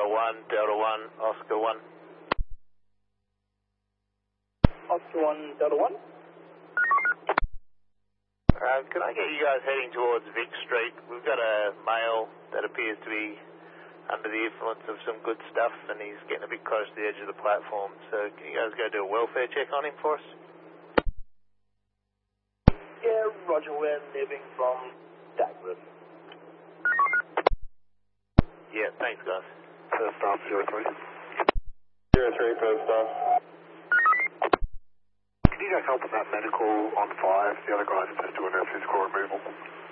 Delta 1, Oscar 1. Oscar 1, Delta 1. Can I get you guys heading towards Vic Street? We've got a male that appears to be under the influence of some good stuff, and he's getting a bit close to the edge of the platform. So can you guys go do a welfare check on him for us? Yeah, roger, we're leaving from Dagwood. Yeah, thanks guys. First staff 03. 03, first staff. Can you guys help with that medical on 5? The other guys are just doing their physical removal.